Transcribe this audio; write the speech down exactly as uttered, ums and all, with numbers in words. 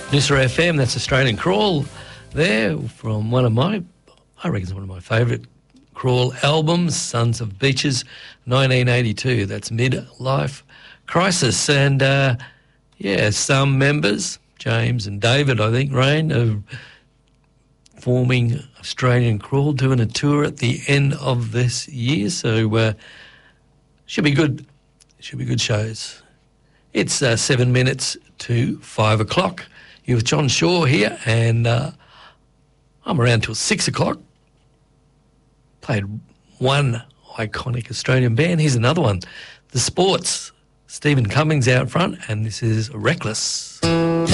Noosa F M, that's Australian Crawl there from one of my, I reckon it's one of my favourite Crawl albums, Sons of Beaches, nineteen eighty-two. That's Midlife Crisis. And, uh, yeah, some members, James and David, I think, Rain, are forming Australian Crawl, doing a tour at the end of this year. So, uh, should be good. Should be good shows. It's uh, seven minutes to five o'clock. You're with John Shaw here, and uh, I'm around till six o'clock. Played one iconic Australian band. Here's another one. The Sports. Stephen Cummings out front, and this is Reckless.